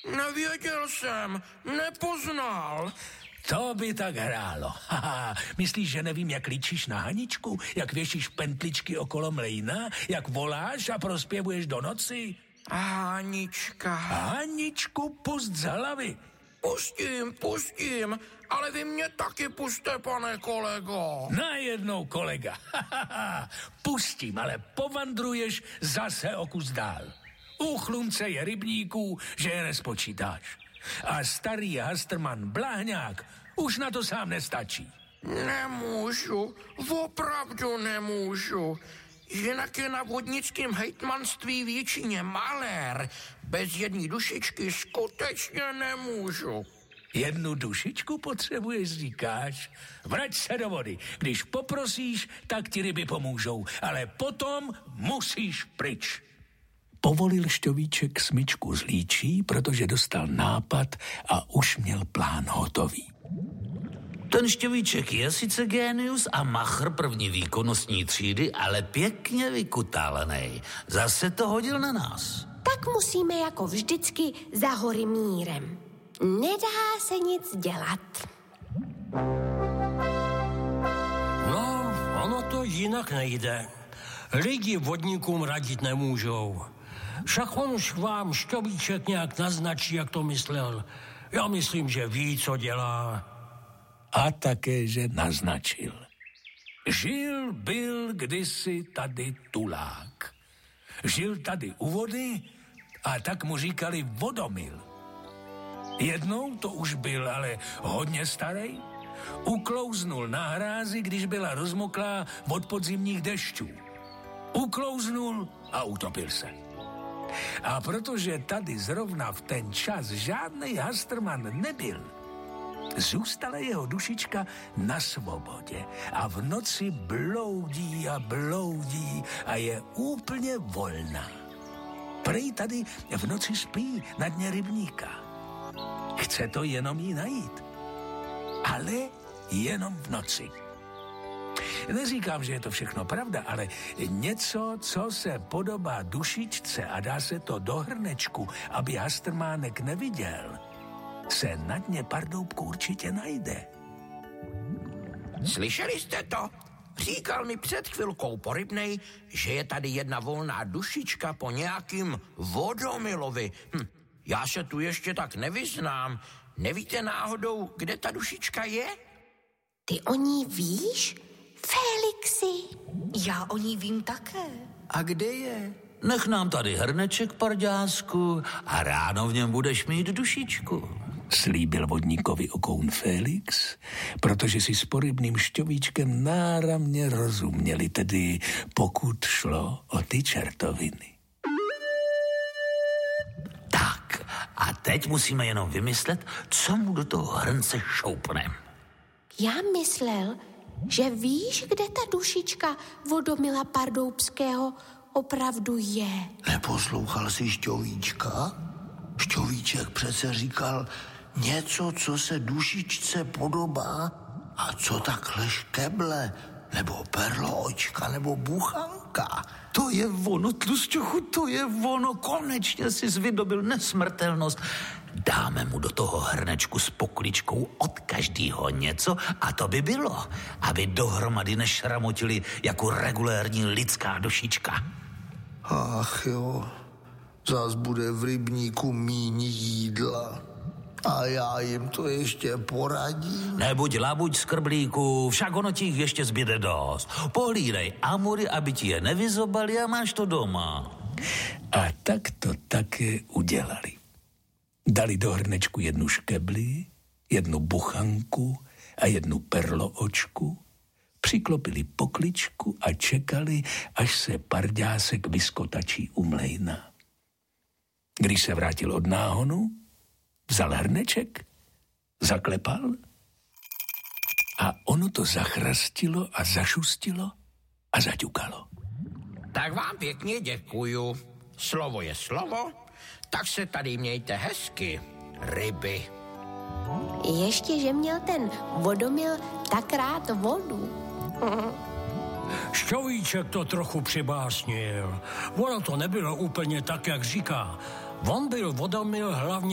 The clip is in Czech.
Nevěděl jsem, nepoznal. To by tak hrálo. Myslíš, že nevím, jak líčíš na Haničku? Jak věšíš pentličky okolo mlejna? Jak voláš a prospěvuješ do noci? Hanička. Haničku pust z hlavy. Pustím, ale vy mě taky puste, pane kolego. Najednou, kolega. Pustím, ale povandruješ zase o kus dál. U chlumce je rybníků, že je nespočítáš. A starý Hastrman Bláhňák už na to sám nestačí. Nemůžu, opravdu nemůžu. Jinak je na vodnickém hejtmanství v Jičíně malér. Bez jedné dušičky skutečně nemůžu. Jednu dušičku potřebuješ, říkáš? Vrať se do vody. Když poprosíš, tak ti ryby pomůžou. Ale potom musíš pryč. Povolil Šťovíček smyčku z líčí, protože dostal nápad a už měl plán hotový. Ten Šťovíček je sice génius a machr první výkonnostní třídy, ale pěkně vykutálenej. Zase to hodil na nás. Tak musíme jako vždycky za hory mírem. Nedá se nic dělat. No, ono to jinak nejde. Lidi vodníkům radit nemůžou. Však on už vám Šťovíček nějak naznačí, jak to myslel. Já myslím, že ví, co dělá. A také, že naznačil. Byl kdysi tady tulák. Žil tady u vody a tak mu říkali Vodomil. Jednou to už byl, ale hodně starý. Uklouznul na hrázi, když byla rozmoklá od podzimních dešťů. Uklouznul a utopil se. A protože tady zrovna v ten čas žádnej Hastrman nebyl, zůstala jeho dušička na svobodě a v noci bloudí a je úplně volná. Prej tady v noci spí na dně rybníka. Chce to jenom jí najít, ale jenom v noci. Neříkám, že je to všechno pravda, ale něco, co se podobá dušičce a dá se to do hrnečku, aby Hastrmánek neviděl, se na dně Pardoubku určitě najde. Slyšeli jste to? Říkal mi před chvilkou Porybnej, že je tady jedna volná dušička po nějakým Vodomilovi. Já se tu ještě tak nevyznám. Nevíte náhodou, kde ta dušička je? Ty o ní víš, Felixi? Já o ní vím také. A kde je? Nech nám tady hrneček, parďásku, a ráno v něm budeš mít dušičku. Slíbil vodníkovi okoun Felix, protože si s Porybným Šťovíčkem náramně rozuměli, tedy pokud šlo o ty čertoviny. Tak, a teď musíme jenom vymyslet, co mu do toho hrnce šoupnem. Já myslel, že víš, kde ta dušička Vodomila Pardoubského opravdu je. Neposlouchal jsi Šťovíčka? Šťovíček přece říkal něco, co se dušičce podobá a co takhle škeble, nebo perloočka, nebo buchanka. To je ono, Tlusťochu, to je ono, konečně jsi vydobil nesmrtelnost. Dáme mu do toho hrnečku s pokličkou od každého něco a to by bylo, aby dohromady nešramotili jako regulérní lidská dušička. Ach jo, zas bude v rybníku míň jídla a já jim to ještě poradím. Nebuď labuď, skrblíku, však ono ti jich ještě zbyde dost. Pohlídej amury, aby ti je nevyzobali a máš to doma. A tak to také udělali. Dali do hrnečku jednu škebli, jednu buchanku a jednu perloočku, přiklopili pokličku a čekali, až se parďásek vyskotačí u mlejna. Když se vrátil od náhonu, vzal hrneček, zaklepal a ono to zachrastilo a zašustilo a zaťukalo. Tak vám pěkně děkuju. Slovo je slovo, tak se tady mějte hezky, ryby. Ještě, že měl ten Vodomil tak rád vodu. Šťovíček to trochu přibásnil. Ono to nebylo úplně tak, jak říká. On byl Vodomil hlavně